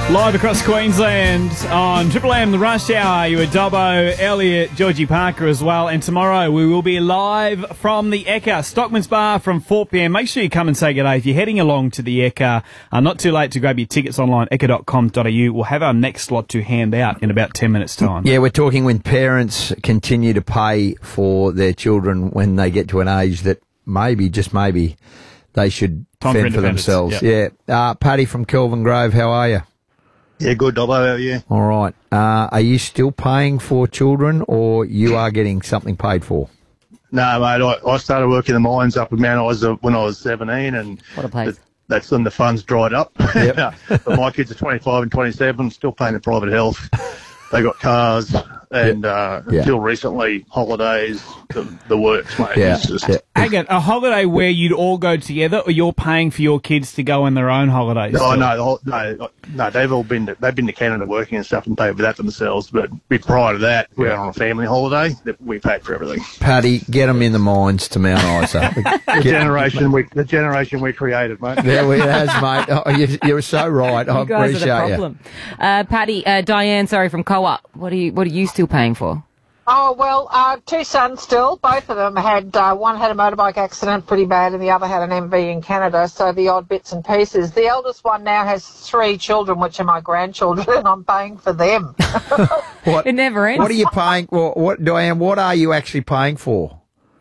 Live across Queensland on Triple M, the Rush Hour. You were Dobbo, Elliot, Georgie Parker as well. And tomorrow we will be live from the Ekka, Stockman's Bar from 4 p.m. Make sure you come and say good day if you're heading along to the Ekka. Not too late to grab your tickets online, ekka.com.au. We'll have our next lot to hand out in about 10 minutes' time. Yeah, we're talking when parents continue to pay for their children when they get to an age that maybe, just maybe, they should fend for themselves. Yep. Yeah. Paddy from Kelvin Grove, how are you? Yeah, good, Dobbo. How are you? All right. Are you still paying for children, or you are getting something paid for? No, mate. I started working the mines up in Mount Isa when I was 17, and what a place. That's when the funds dried up. Yep. But my kids are 25 and 27, still paying their private health. They got cars, and until recently, holidays, the works, mate. Yeah. It's just, Hang on, a holiday where you'd all go together, or you're paying for your kids to go on their own holidays? Oh, no, they've all been to Canada working and stuff and paid for that themselves. But prior to that, we were on a family holiday. We paid for everything. Paddy, get them in the mines to Mount Isa. The generation we created, mate. There it has, mate. Oh, you're so right. I You guys appreciate are the problem. Paddy, Diane, sorry, from Co-op. What are you still paying for? Oh, well, two sons still. Both of them had, one had a motorbike accident pretty bad and the other had an MV in Canada, so the odd bits and pieces. The eldest one now has 3 children, which are my grandchildren, and I'm paying for them. What? It never ends. What are you paying? Diane, what are you actually paying for?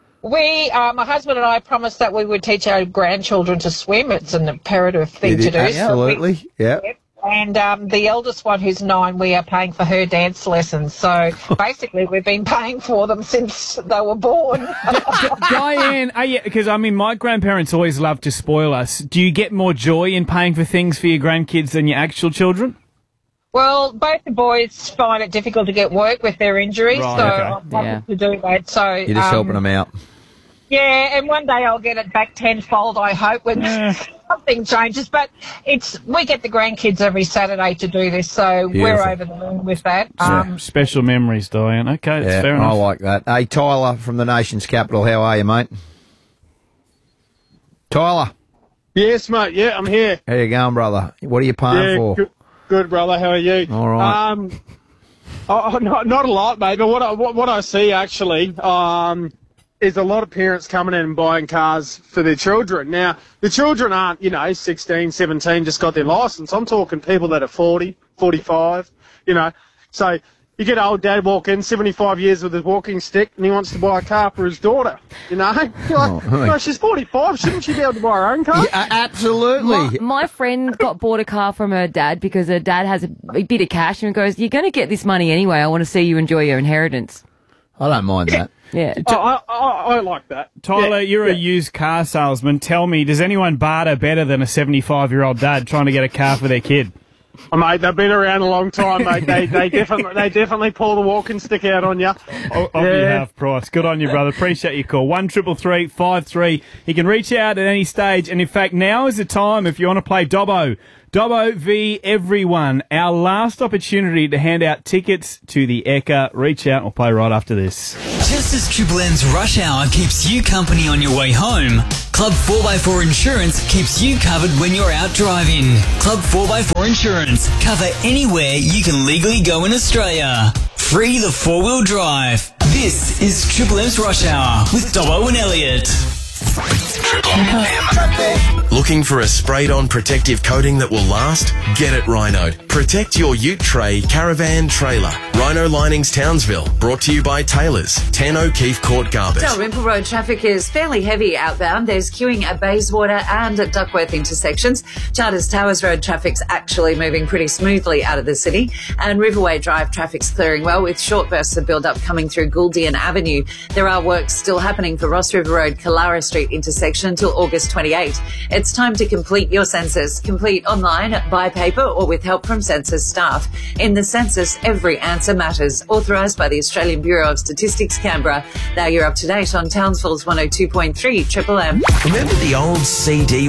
My husband and I promised that we would teach our grandchildren to swim. It's an imperative thing to do. Absolutely, yeah. And the eldest one, who's 9, we are paying for her dance lessons. So basically, we've been paying for them since they were born. Diane, because my grandparents always loved to spoil us. Do you get more joy in paying for things for your grandkids than your actual children? Well, both the boys find it difficult to get work with their injuries, Right, so okay. I'm happy to do that. So You're just helping them out. Yeah, and one day I'll get it back tenfold, I hope, when something changes. But we get the grandkids every Saturday to do this, so we're over the moon with that. Special memories, Diane. Okay, that's fair enough. I like that. Hey, Tyler from the nation's capital, how are you, mate? Tyler. Yes, mate. Yeah, I'm here. How you going, brother? What are you paying for? Good, brother. How are you? All right. Not a lot, mate. But what I see actually is a lot of parents coming in and buying cars for their children. Now, the children aren't, 16, 17, just got their license. I'm talking people that are 40, 45, So you get old dad walk in, 75 years with his walking stick, and he wants to buy a car for his daughter, You're like, she's 45, shouldn't she be able to buy her own car? Yeah, absolutely. My friend bought a car from her dad because her dad has a bit of cash and goes, you're going to get this money anyway. I want to see you enjoy your inheritance. I don't mind that. Yeah. I like that. Tyler, you're a used car salesman. Tell me, does anyone barter better than a 75-year-old dad trying to get a car for their kid? Oh, mate, they've been around a long time, mate. They definitely pull the walking stick out on you. Of your half price. Good on you, brother. Appreciate your call. 1333 53. You can reach out at any stage. And in fact, now is the time if you want to play Dobbo. Dobbo v Everyone. Our last opportunity to hand out tickets to the Ekka. Reach out and we'll play right after this. Just as Triple M's Rush Hour keeps you company on your way home, Club 4x4 Insurance keeps you covered when you're out driving. Club 4x4 Insurance. Cover anywhere you can legally go in Australia. Free the 4-wheel drive. This is Triple M's Rush Hour with Dobbo and Elliot. Triple M. Looking for a sprayed-on protective coating that will last? Get it Rhino. Protect your ute tray, caravan, trailer. Rhino Linings Townsville. Brought to you by Taylor's. 10 O'Keefe Court, Garbett. Dalrymple Road traffic is fairly heavy outbound. There's queuing at Bayswater and at Duckworth intersections. Charters Towers Road traffic's actually moving pretty smoothly out of the city. And Riverway Drive traffic's clearing well with short bursts of build-up coming through Gouldian Avenue. There are works still happening for Ross River Road, Kalara Street intersection until August 28. It's time to complete your census. Complete online, by paper or with help from census staff. In the census, every answer matters. Authorised by the Australian Bureau of Statistics, Canberra. Now you're up to date on Townsville's 102.3 Triple M. Remember the old CD